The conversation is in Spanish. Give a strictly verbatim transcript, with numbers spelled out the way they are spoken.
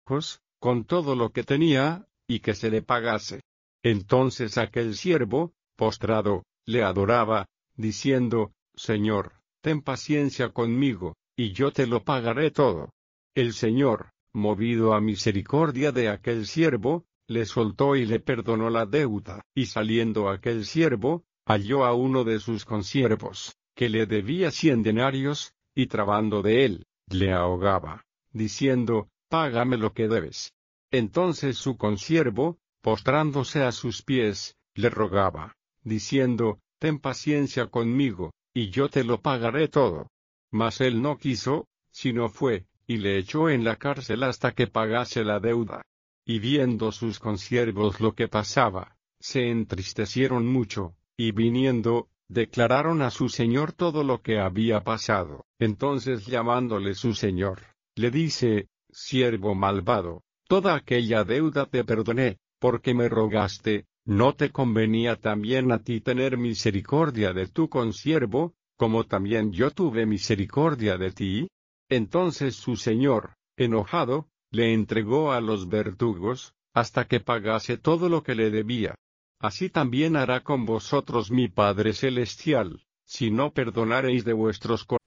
hijos, con todo lo que tenía, y que se le pagase. Entonces aquel siervo, postrado, le adoraba, diciendo, Señor, ten paciencia conmigo, y yo te lo pagaré todo. El Señor, movido a misericordia de aquel siervo, le soltó y le perdonó la deuda. Y saliendo aquel siervo, halló a uno de sus consiervos, que le debía cien denarios, y trabando de él, le ahogaba, diciendo, Págame lo que debes. Entonces su consiervo, postrándose a sus pies, le rogaba, diciendo, Ten paciencia conmigo, y yo te lo pagaré todo. Mas él no quiso, sino fue, y le echó en la cárcel hasta que pagase la deuda. Y viendo sus consiervos lo que pasaba, se entristecieron mucho, y viniendo, declararon a su señor todo lo que había pasado. Entonces llamándole su señor, le dice, Siervo malvado, toda aquella deuda te perdoné, porque me rogaste. ¿No te convenía también a ti tener misericordia de tu consiervo, como también yo tuve misericordia de ti? Entonces su señor, enojado, le entregó a los verdugos, hasta que pagase todo lo que le debía. Así también hará con vosotros mi Padre Celestial, si no perdonareis de vuestros corazones